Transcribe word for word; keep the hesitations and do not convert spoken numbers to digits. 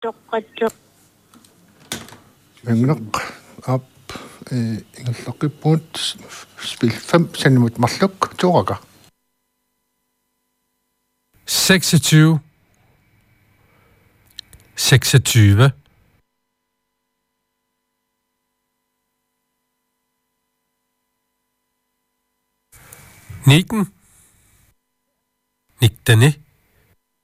toqqattuq Ingneq op ingerloqippuut spil fem centimeter marluk toraga. seksogtyve, seksogtyve, nitten, nittini.